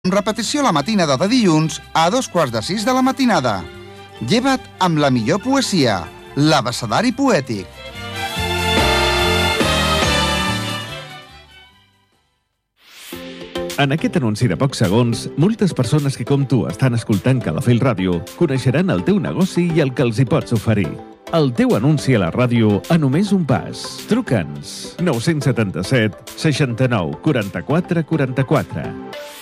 amb repetició la matinada de dilluns a 5:45 de la matinada. Lleva't amb la millor poesia, l'abecedari poètic. En aquest anunci de pocs segons, moltes persones que com tu estan escoltant Calafell Ràdio coneixeran el teu negoci i el que els hi pots oferir. El teu anunci a la ràdio a només un pas. Truca'ns 977 69 44 44.